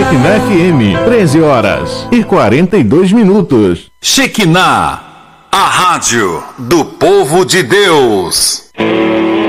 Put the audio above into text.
Shekinah FM, 13 horas e 42 minutos. Shekinah, a rádio do povo de Deus.